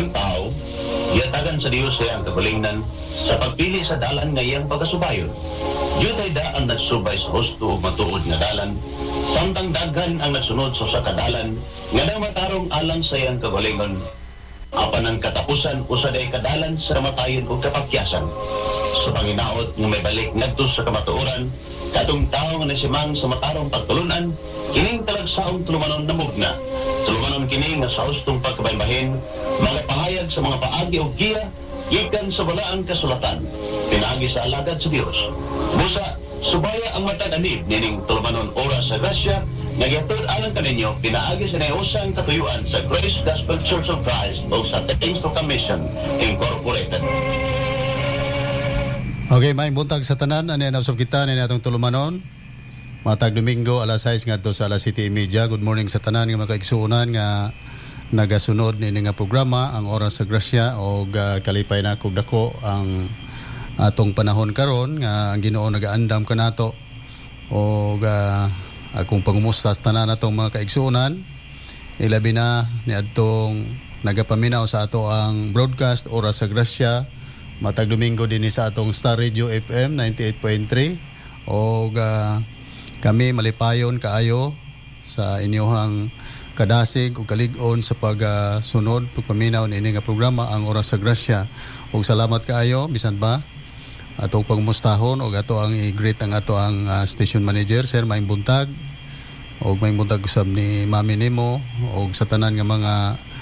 Ang tao, yatagan sa Dios sa ang kabalingnan sa pagpili sa dalan nga iyang pagasubayon. Yutay da ang nagsubay sa husto o matuod nga dalan, samtang daghan ang nagsunod sa kadalan nga na matarong alang sa iyang kabalingon. Apan ang katapusan usaday kadalan sa kamatayon o kapakyasan. Sa panginaot nga may balik ngadto sa kamatuoran, katong tao nga nasimang sa matarong pagtulunan, kining talagsaong tulumanon na mugna. Tulumanon kini nga sa hustong pagkabaybahin, magapahayag sa mga paagi o giya, ikan sa balaang kasulatan, pinagi sa alagad sa Dios. Busa, subaya ang mataganib nining tulumanon oras sa grasya, nagyatod alang kaninyo, pinaagi sa naiusang katuyuan sa Grace Gospel Church of Christ o sa Things to Commission Incorporated. Okay, maing buntag sa tanan, ano yan usap kita, ano yan atong tulumanon. Matag Domingo, alas 6 nga to sa alas 7:30. Good morning sa tanan nga makaigsuunan nga nagasunod ni nga programa, ang Oras sa Grasya, o kalipay na kog dako ang atong panahon karon nga ang Ginoo nagaandam kanato o akong pangumusta sa tanan natong mga kaigsuunan. Ilabi na ni adtong nagapaminaw sa ato ang broadcast Oras sa Grasya matag Domingo din sa atong Star Radio FM 98.3 o kami malipayon kaayo sa inyohang kadasig o kalig-on sa pagsunod pagpaminaw ni nga programa ang Oras sa Grasya. Og salamat kaayo bisan ba atong pangmustahon og ato ang i-greet ang ato ang station manager Sir Maing Buntag og Maing Buntag usab ni Mami Nemo og sa tanan nga mga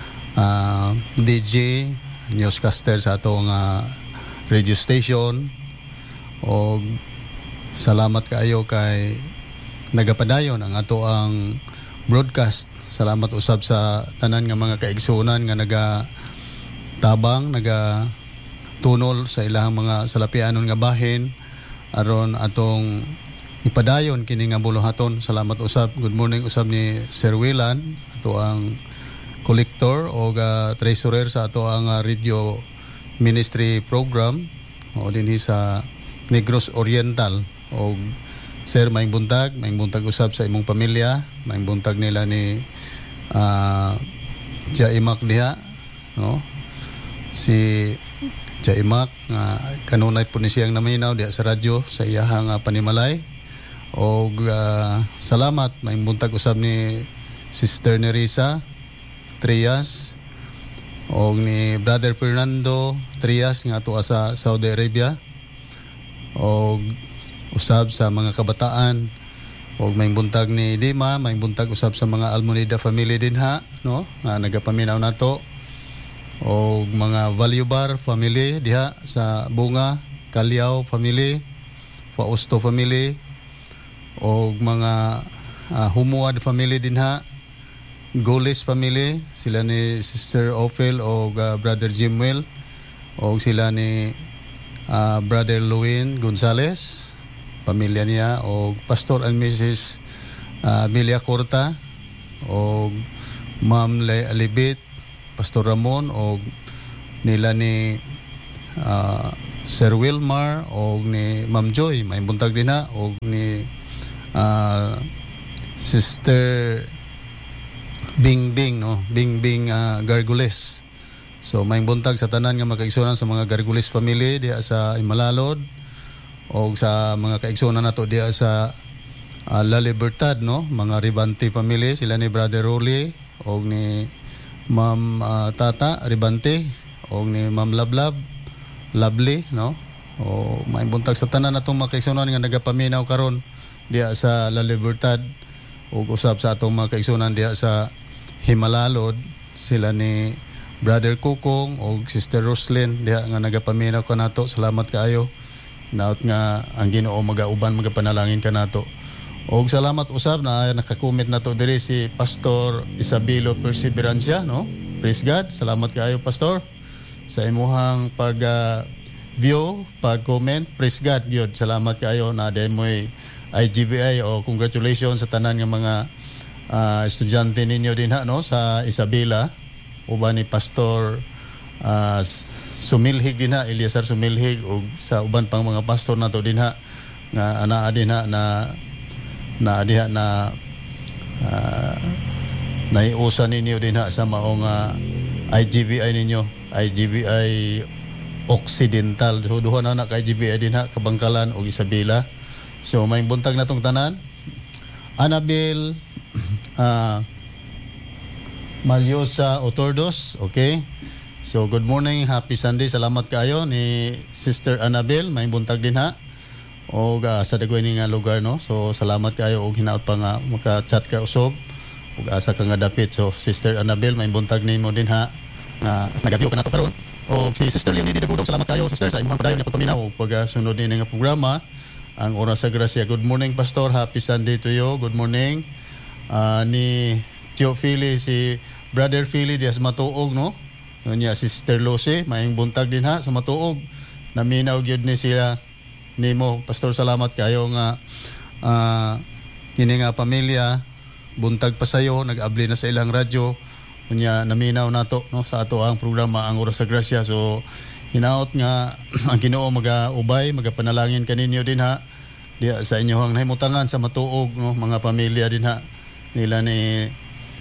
DJ newscaster sa atong radio station. Og salamat kaayo kay nagapadayon ang ato ang broadcast. Salamat usab sa tanan nga mga kaigsunan nga nagatabang, nagatunol sa ilahang mga salapianon nga bahin aron atong ipadayon kini nga buluhaton. Salamat usab. Good morning usab ni Sir Willan, ato ang collector o treasurer sa ato ang radio ministry program o dinhi sa Negros Oriental. O Sir Maing Buntag usab sa imong pamilya, maing buntag nila ni Jaimak diha, no? Si Jaimak kanunay po ni siyang naminaw diha sa radyo sa iyahang panimalay. Og salamat maing buntag usab ni Sister Nerissa Trias og ni Brother Fernando Trias nga tuwa sa Saudi Arabia. Og usab sa mga kabataan og maing buntag ni Dima, maing buntag usab sa mga Almonida family dinha, no, nga nagapaminaw nato og mga Valubar family diha sa Bunga, Kalyaw family, Fausto family og mga Humuad family dinha, Goles family, sila ni Sister Ophel og Brother Jimwell og sila ni Brother Luwin Gonzales pamilya niya o Pastor and Mrs. Milia Corta o Ma'am Alibit, Pastor Ramon o nila ni Sir Wilmar o ni Ma'am Joy, may buntag din na o ni Sister Bingbing, no? Bingbing Gargules. So may buntag sa tanan nga makaigsunan sa mga Gargules family diha sa Imalalod o sa mga kaigsunan nato diya sa La Libertad, no, mga Ribante family, sila ni Brother Rolly o ni Ma'am Tata Ribante o ni Ma'am Lablab Lovely, no, o may buntag sa tanan natong mga kaigsunan nga nagapaminaw karon diya sa La Libertad o usab sa atong mga kaigsunan diya sa Himalalod, sila ni Brother Kukong o Sister Roslyn diya nga nagapaminaw kanato. Salamat kaayo. Naot nga ang Ginoo magauban magapanalangin kanato. Og salamat usab na nakakomment nato diri si Pastor Isabelo Perseverancia, no? Praise God. Salamat kaayo Pastor sa imuhang pag view, pag-comment. Praise God gyud. Salamat kaayo na demoy IGBI o congratulations sa tanan nga mga estudyante ninyo din ha, no, sa Isabela uban ni Pastor Sumilhig din ha, Eliasar Sumilhig o sa uban pang mga pastor nato din ha nga anaa din ha na diha na naiusa ninyo din ha sa maong IGVI ninyo, IGVI Occidental. So duha na kay IGVI din ha, Kabangkalan o Isabela. So may buntag na tong tanan. Annabel Malyosa Otordos, okay? So good morning, happy Sunday. Salamat kayo ni Sister Annabel, may buntag din ha. O sa dagway ni nga lugar, no? So salamat kayo og hinaot pa nga maka-chat ka usab ug asa ka nga dapit. So Sister Annabel, may buntag nimo din ha. Nagabyo ka nato karon. O si Sister Leonie Didagudog, salamat kayo Sister sa imong padayon nga pagpaminaw ug pagsunod ni nga programa ang Oras sa Grasya. Good morning Pastor, happy Sunday to you. Good morning. Ni Tio Philly, si Brother Philly dias Matuog, no? Nya Sister Lucy, mayong buntag din ha sa Matuog. Naminaw gyud ni sila nimo Pastor, salamat kayo nga kini nga pamilya buntag pa sayo, nag-abli na sa ilang radyo. Nya naminaw nato, no, sa ato ang programa ang Oras sa Grasya. So hinaot nga ang Ginoo magaubay, magapanalangin kaninyo din ha diya sa inyong nahimutangan sa Matuog, no, mga pamilya din ha nila ni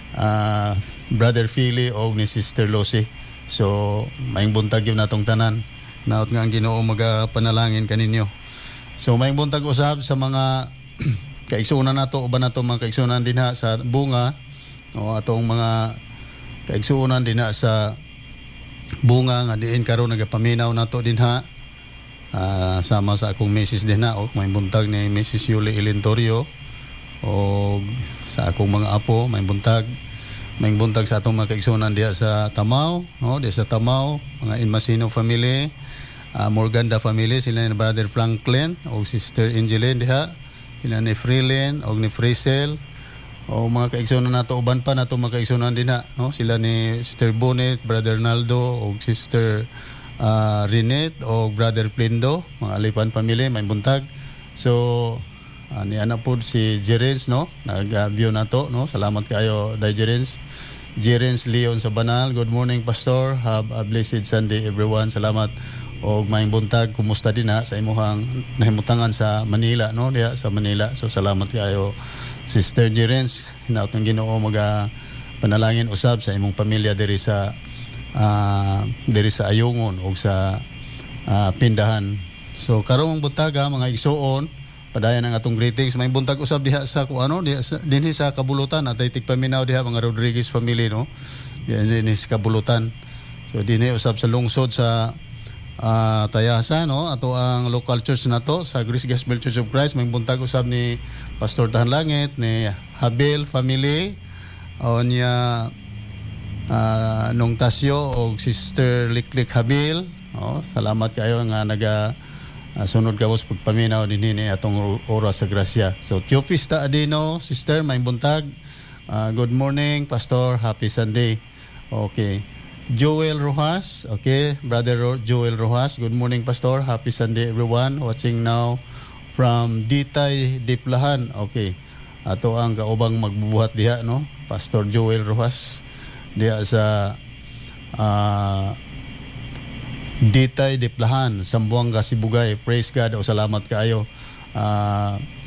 Brother Philly o ni Sister Lucy. So maayong buntag yun natong tanan, naot nga ang Ginoo magapanalangin kaninyo. So maayong buntag usab sa mga kaigsunan nato, uban nato mga kaigsunan din ha sa bunga, o atong mga kaigsunan din ha sa bunga nga diin karon nagapaminaw nato din ha. Sama sa akong Mrs. din ha, o maayong buntag ni Mrs. Yuli Ilentorio o sa akong mga apo, maayong buntag sa atong mga kaigsunan diha sa Tamao, no, diha sa Tamao, mga Inmasino family, Morganda family, sila ni Brother Franklin o Sister Angeline diha, sila ni Freeland o ni Frisel, o mga kaigsunan nato uban pa nato mga kaigsunan din ha, no, sila ni Sister Bonet, Brother Naldo o Sister Rinet o Brother Plindo, mga Alipan family, maayong buntag. So ni anak po si Jerens, no, nag-view na to, no, salamat kayo Day Jerens Leon sa Banal. Good morning Pastor, have a blessed Sunday everyone. Salamat og maayong buntag, kumusta din ha sa imuhang nahimutangan sa Manila, no, diha sa Manila. So salamat kayo Sister Jerens, hinaot ng Ginoo panalangin usab sa imong pamilya diri sa Ayungon o sa Pindahan. So karong buntaga mga igsuon, padayon ang atong greetings. May buntag usab diha sa diha dinhi sa Kabulutan, atay tigpaminaw diha mga Rodriguez family, no. Dinhi sa Kabulutan. So dinhi usab sa lungsod sa Tayasa, no, ato ang local church nato sa Grace Gospel Church of Christ. May buntag usab ni Pastor Tahanlangit, ni Habel family, o niya Nung Tasyo o Sister Liklik Habil. Salamat kayo nga sunod kamos pagpaminaw din hini atong Oras sa Grasya. So Teofista Adino, Sister, may buntag. Good morning Pastor, happy Sunday. Okay. Joel Rojas, okay, Brother Joel Rojas. Good morning Pastor, happy Sunday everyone watching now from Ditay Diplahan. Okay. Ato ang kaubang magbubuhat diha, no, Pastor Joel Rojas diha sa Ditay Diplahan, Sambuanga, Sibugay. Praise God o salamat kaayo.